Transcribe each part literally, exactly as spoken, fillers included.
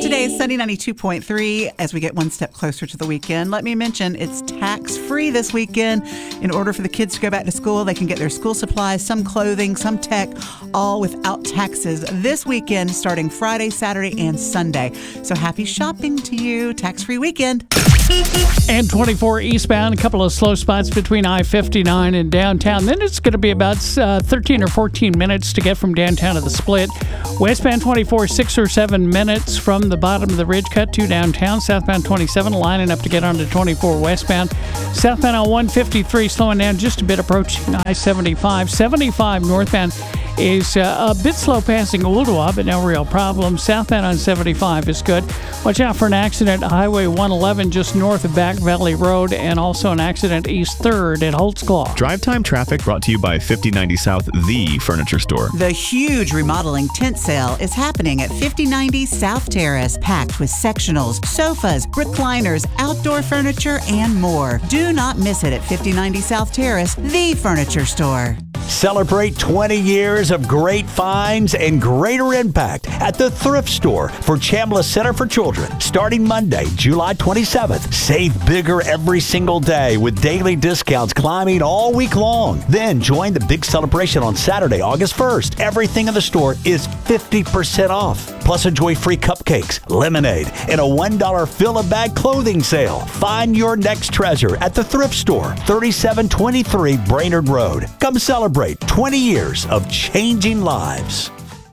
Today is Sunday ninety-two point three. As we get one step closer to the weekend, let me mention it's tax-free this weekend. In order for the kids to go back to school, they can get their school supplies, some clothing, some tech, all without taxes this weekend, starting Friday, Saturday, and Sunday. So happy shopping to you. Tax-free weekend. And twenty-four eastbound, a couple of slow spots between I fifty-nine and downtown. Then it's going to be about uh, thirteen or fourteen minutes to get from downtown to the split. Westbound twenty-four, six or seven minutes from the bottom of the ridge cut to downtown. Southbound twenty-seven, lining up to get onto twenty-four westbound. Southbound on one fifty-three, slowing down just a bit, approaching I seventy-five. seventy-five northbound is uh, a bit slow passing Ooltewah, but no real problem. Southbound on seventy-five is good. Watch out for an accident at Highway one eleven just north of Back Valley Road, and also an accident East third at Holtzclaw. Drive Time Traffic brought to you by fifty ninety South, the furniture store. The huge remodeling tent sale is happening at fifty ninety South Terrace, packed with sectionals, sofas, recliners, outdoor furniture, and more. Do not miss it at fifty ninety South Terrace, the furniture store. Celebrate twenty years of great finds and greater impact at the Thrift Store for Chambliss Center for Children. Starting Monday, July twenty-seventh. Save bigger every single day with daily discounts climbing all week long. Then join the big celebration on Saturday, August first. Everything in the store is fifty percent off. Plus enjoy free cupcakes, lemonade, and a one dollar fill-a-bag clothing sale. Find your next treasure at the Thrift Store, thirty-seven twenty-three Brainerd Road. Come celebrate twenty years of changing lives.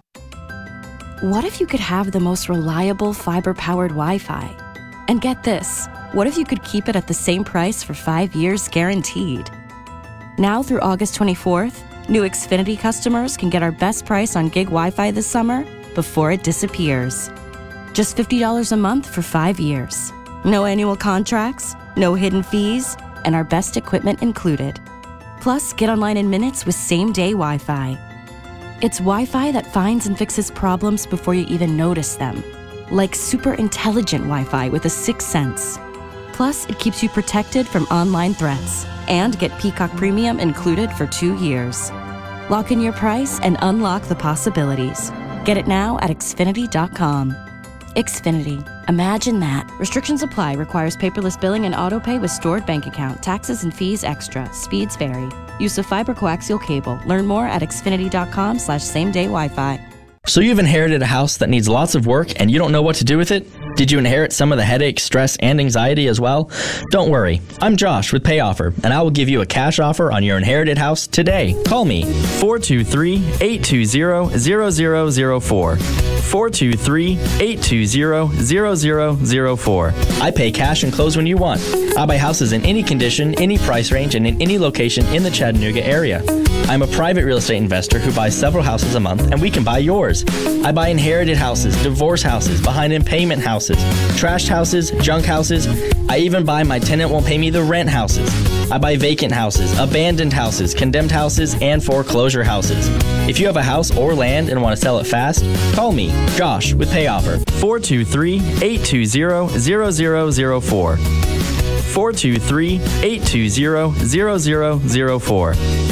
What if you could have the most reliable fiber-powered Wi-Fi? And get this, what if you could keep it at the same price for five years guaranteed? Now through August twenty-fourth, new Xfinity customers can get our best price on gig Wi-Fi this summer before it disappears. Just fifty dollars a month for five years. No annual contracts, no hidden fees, and our best equipment included. Plus, get online in minutes with same-day Wi-Fi. It's Wi-Fi that finds and fixes problems before you even notice them. Like super intelligent Wi-Fi with a sixth sense. Plus, it keeps you protected from online threats. And get Peacock Premium included for two years. Lock in your price and unlock the possibilities. Get it now at Xfinity dot com. Xfinity. Imagine that. Restrictions apply. Requires paperless billing and autopay with stored bank account. Taxes and fees extra. Speeds vary. Use of fiber coaxial cable. Learn more at Xfinity dot com slash same day Wi-Fi. So you've inherited a house that needs lots of work and you don't know what to do with it? Did you inherit some of the headache, stress, and anxiety as well? Don't worry. I'm Josh with Pay Offer, and I will give you a cash offer on your inherited house today. Call me, four two three, eight two zero, zero zero zero four. four two three, eight two zero, zero zero zero four. I pay cash and close when you want. I buy houses in any condition, any price range, and in any location in the Chattanooga area. I'm a private real estate investor who buys several houses a month, and we can buy yours. I buy inherited houses, divorce houses, behind in payment houses, trashed houses, junk houses. I even buy my tenant won't pay me the rent houses. I buy vacant houses, abandoned houses, condemned houses, and foreclosure houses. If you have a house or land and want to sell it fast, call me, Josh, with Pay Offer, four two three, eight two zero, zero zero zero four. four two three, eight two zero, zero zero zero four.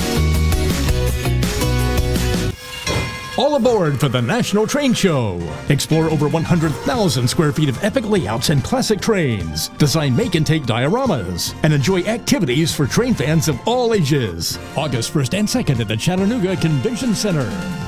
All aboard for the National Train Show. Explore over one hundred thousand square feet of epic layouts and classic trains. Design make and take dioramas. And enjoy activities for train fans of all ages. August first and second at the Chattanooga Convention Center.